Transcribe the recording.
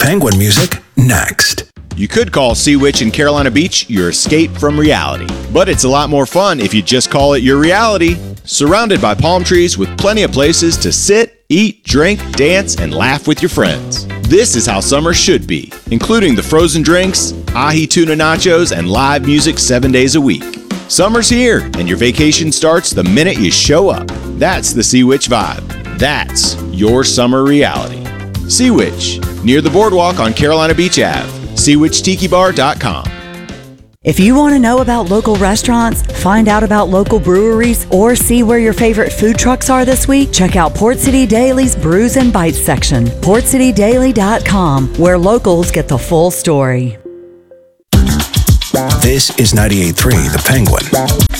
Penguin music next. You could call Sea Witch in Carolina Beach your escape from reality. But it's a lot more fun if you just call it your reality. Surrounded by palm trees with plenty of places to sit, eat, drink, dance, and laugh with your friends. This is how summer should be, including the frozen drinks, ahi tuna nachos, and live music 7 days a week. Summer's here, and your vacation starts the minute you show up. That's the Sea Witch vibe. That's your summer reality. Sea Witch, near the boardwalk on Carolina Beach Ave. SeaWitchTikiBar.com. If you want to know about local restaurants, find out about local breweries, or see where your favorite food trucks are this week, check out Port City Daily's Brews and Bites section, PortCityDaily.com, where locals get the full story. This is 98.3 The Penguin.